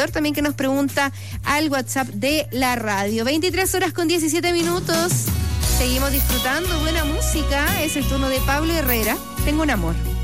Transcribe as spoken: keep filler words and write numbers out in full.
auditor también que nos pregunta al WhatsApp de la radio. veintitrés horas con diecisiete minutos. Seguimos disfrutando buena música. Es el turno de Pablo Herrera. Tengo un amor.